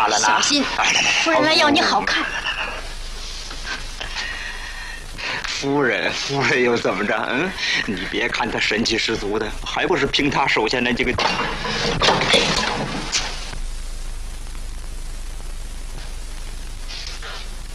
啊，来来， 小心，夫人来要你好看。 夫人又怎么着？嗯，你别看她神气十足的，还不是凭她手下那几个。